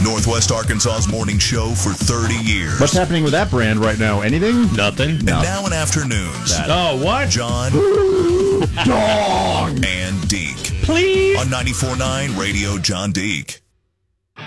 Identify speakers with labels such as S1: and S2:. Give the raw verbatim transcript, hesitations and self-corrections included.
S1: Northwest Arkansas's morning show for thirty years.
S2: What's happening with that brand right now? Anything?
S3: Nothing.
S1: And
S2: No.
S1: now in afternoons,
S3: Oh, what?
S1: John
S2: Dong!
S1: and Deke
S3: Please.
S1: on ninety-four point nine Radio John Deke.